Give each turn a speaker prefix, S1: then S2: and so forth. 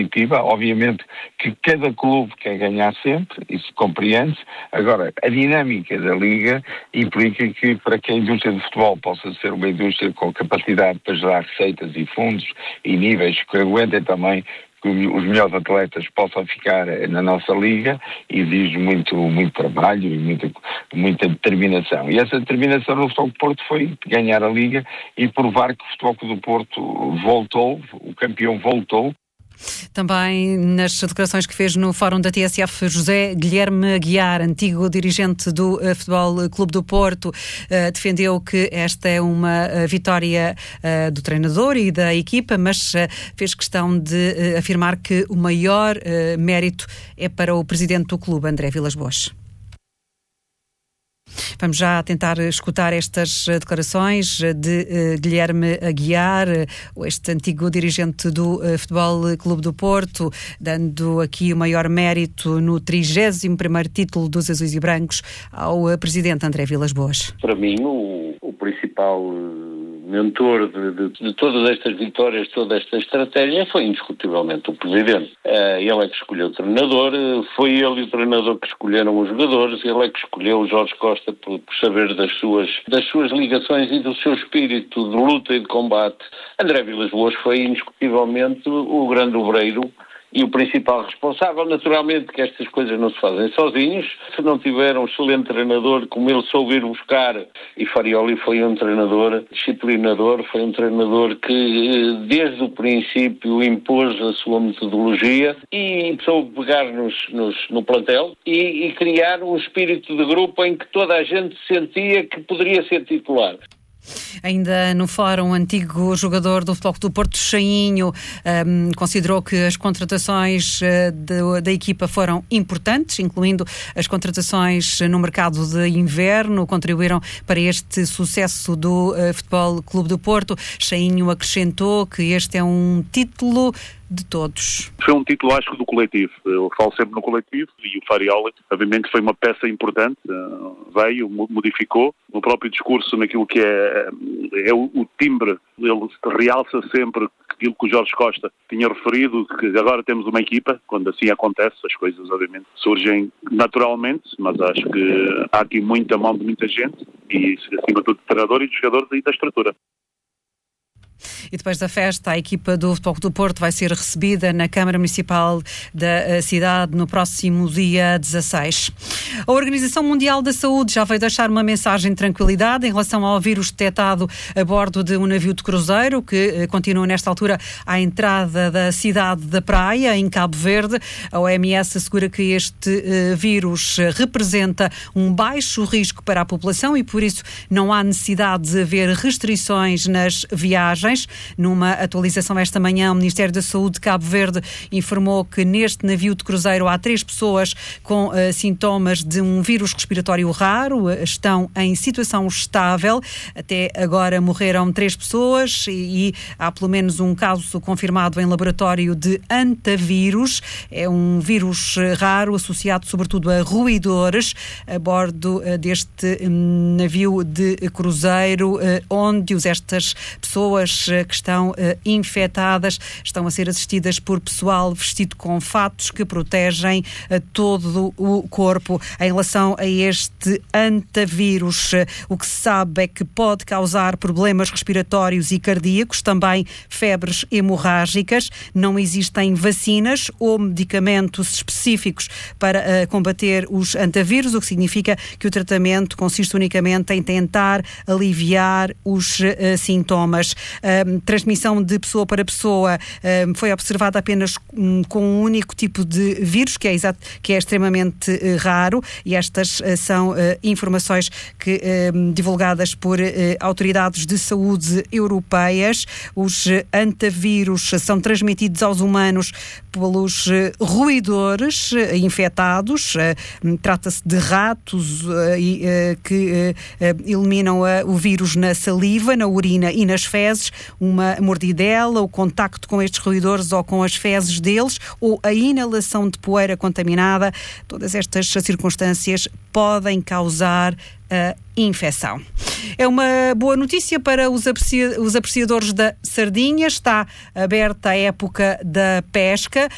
S1: Obviamente que cada clube quer ganhar sempre, isso compreende-se. Agora, a dinâmica da Liga implica que, para que a indústria do futebol possa ser uma indústria com capacidade para gerar receitas e fundos e níveis que aguentem também que os melhores atletas possam ficar na nossa Liga, exige muito trabalho e muita determinação. E essa determinação no Futebol Clube do Porto foi ganhar a Liga e provar que o Futebol Clube do Porto voltou, o campeão voltou.
S2: Também nas declarações que fez no Fórum da TSF, José Guilherme Aguiar, antigo dirigente do Futebol Clube do Porto, defendeu que esta é uma vitória do treinador e da equipa, mas fez questão de afirmar que o maior mérito é para o presidente do clube, André Vilas-Boas. Vamos já tentar escutar estas declarações de Guilherme Aguiar, este antigo dirigente do Futebol Clube do Porto, dando aqui o maior mérito no 31º título dos Azuis e Brancos ao presidente André Vilas-Boas.
S3: Para mim, o principal mentor de todas estas vitórias, toda esta estratégia, foi indiscutivelmente o Presidente. Ele é que escolheu o treinador, foi ele e o treinador que escolheram os jogadores, ele é que escolheu o Jorge Costa por saber das suas ligações e do seu espírito de luta e de combate. André Vilas-Boas foi indiscutivelmente o grande obreiro e o principal responsável. Naturalmente que estas coisas não se fazem sozinhos. Se não tiver um excelente treinador, como ele soube ir buscar, e Farioli foi um treinador disciplinador, foi um treinador que desde o princípio impôs a sua metodologia e soube pegar no plantel e criar um espírito de grupo em que toda a gente sentia que poderia ser titular.
S2: Ainda no fórum, antigo jogador do Futebol Clube do Porto, Chainho, considerou que as contratações da equipa foram importantes, incluindo as contratações no mercado de inverno, contribuíram para este sucesso do Futebol Clube do Porto. Chainho acrescentou que este é um título de todos.
S4: Foi um título, acho, do coletivo. Eu falo sempre no coletivo e o Farioli, obviamente, foi uma peça importante. Veio, modificou. No próprio discurso, naquilo que é o timbre, ele realça sempre aquilo que o Jorge Costa tinha referido, que agora temos uma equipa. Quando assim acontece, as coisas, obviamente, surgem naturalmente, mas acho que há aqui muita mão de muita gente e, acima de tudo, do treinador e dos jogadores e da estrutura.
S2: E depois da festa, a equipa do Futebol Clube do Porto vai ser recebida na Câmara Municipal da cidade no próximo dia 16. A Organização Mundial da Saúde já veio deixar uma mensagem de tranquilidade em relação ao vírus detectado a bordo de um navio de cruzeiro que continua nesta altura à entrada da cidade da Praia, em Cabo Verde. A OMS assegura que este vírus representa um baixo risco para a população e por isso não há necessidade de haver restrições nas viagens. Numa atualização esta manhã, o Ministério da Saúde de Cabo Verde informou que neste navio de cruzeiro há 3 pessoas com sintomas de um vírus respiratório raro, estão em situação estável. Até agora morreram 3 pessoas e há pelo menos um caso confirmado em laboratório de antavírus. É um vírus raro associado sobretudo a roedores a bordo deste navio de cruzeiro, onde estas pessoas que estão infectadas estão a ser assistidas por pessoal vestido com fatos que protegem todo o corpo. Em relação a este antavírus, o que se sabe é que pode causar problemas respiratórios e cardíacos, também febres hemorrágicas. Não existem vacinas ou medicamentos específicos para combater os antavírus, o que significa que o tratamento consiste unicamente em tentar aliviar os sintomas. Transmissão de pessoa para pessoa foi observada apenas com um único tipo de vírus, que é extremamente raro, e estas são informações divulgadas por autoridades de saúde europeias. Os antavírus são transmitidos aos humanos pelos roedores infectados. Trata-se de ratos que eliminam o vírus na saliva, na urina e nas fezes. Uma mordidela, o contacto com estes roedores ou com as fezes deles, ou a inalação de poeira contaminada, todas estas circunstâncias podem causar a infecção. É uma boa notícia para os apreciadores da sardinha. Está aberta a época da pesca.